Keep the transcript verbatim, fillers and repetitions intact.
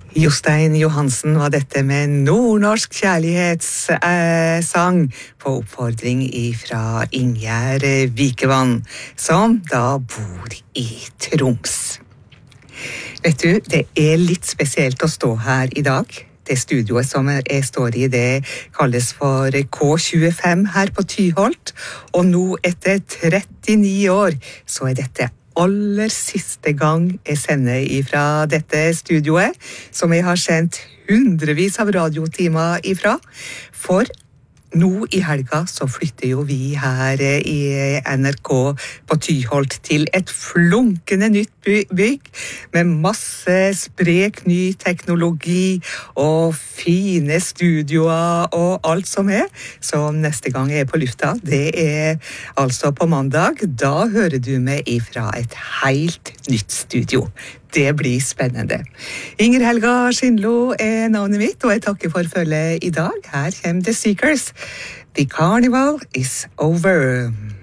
Jostein Johansen var dette med nordnorsk kjærlighetssang på oppfordring fra Ingjerd Vikevann, som da bor i Troms. Vet du, det er litt spesielt å stå her i dag. Det studioet som jeg står i, det kalles for K tjuefem her på Tyholt, og nå etter trettini år så er dette aller siste gang jeg sender ifra dette studioet, som jeg har sendt hundrevis av radiotimer ifra, for nå i helga så flytter jo vi her i N R K på Tyholt til et flunkende nytt bygg med masse sprek ny teknologi og fine studioer og alt som er. Så neste gang jeg er på lufta, det er altså på mandag, da hører du meg ifra et helt nytt studio. Det blir spennende. Inger Helga Skindlo er navnet mitt, og jeg takker for følget i dag. Her kommer The Seekers. The carnival is over.